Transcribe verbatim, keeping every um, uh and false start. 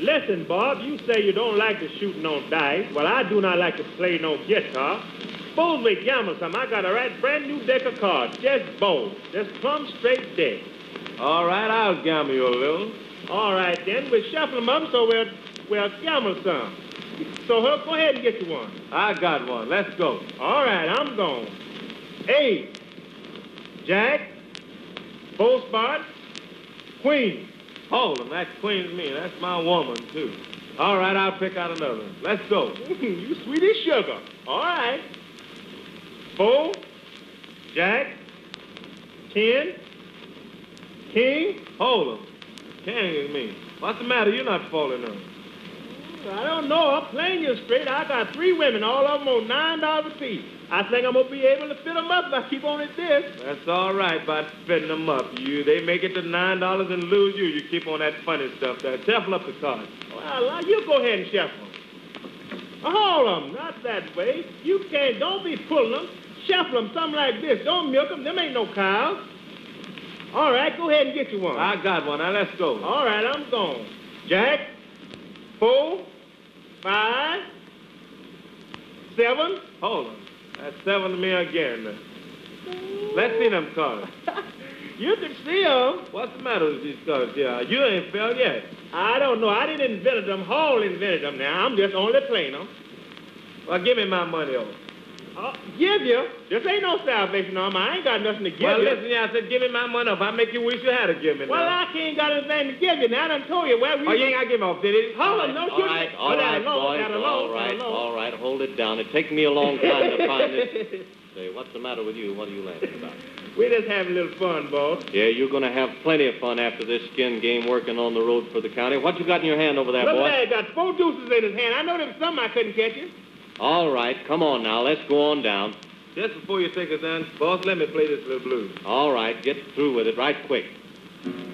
Listen, Bob, you say you don't like to shoot no dice. Well, I do not like to play no guitar. Suppose we gamble some. I got a right brand new deck of cards. Just bold. Just plumb straight deck. All right, I'll gamble you a little. All right, then. We'll shuffle them up so we'll, we'll gamble some. So, Herb, go ahead and get you one. I got one. Let's go. All right, I'm going. Eight. Jack. Full spot. Queen. Hold 'em. That queen's me. That's my woman, too. All right, I'll pick out another. Let's go. You sweet as sugar. All right. Four. Jack. Ten. King. Hold 'em. King is me. What's the matter? You're not falling on. I don't know. I'm playing you straight. I got three women, all of them on nine dollars apiece. I think I'm going to be able to fit them up if I keep on at this. That's all right about fitting them up. You, they make it to nine dollars and lose you. You keep on that funny stuff there. Shuffle up the cards. Well, you go ahead and shuffle them. Hold them. Not that way. You can't. Don't be pulling them. Shuffle them something like this. Don't milk them. Them ain't no cows. All right, go ahead and get you one. I got one. Now, let's go. All right, I'm going. Jack, four, five, seven. Hold on. That's seven to me again. Let's see them cards. You can see them. What's the matter with these cards here? You ain't fell yet. I don't know. I didn't invent them. Hall invented them now. I'm just only playing them. Well, give me my money over. Uh, give you? This ain't no Salvation Army. I ain't got nothing to give well, you. Well, listen, yeah, I said give me my money up. I make you wish you had to give me now. Well, I can't got anything to give you now. I done told you where we... Oh, you ain't got to give me off, did he? Hold on, no, all right, all right, boys, all right, all right, hold it down. It takes me a long time to find this. Say, what's the matter with you? What are you laughing about? We're just having a little fun, boss. Yeah, you're going to have plenty of fun after this skin game working on the road for the county. What you got in your hand over there, Look boy? Look at that. Got four deuces in his hand. I know there was something I couldn't catch you. All right, come on now. Let's go on down. Just before you take us down, boss, let me play this little blues. All right, get through with it right quick.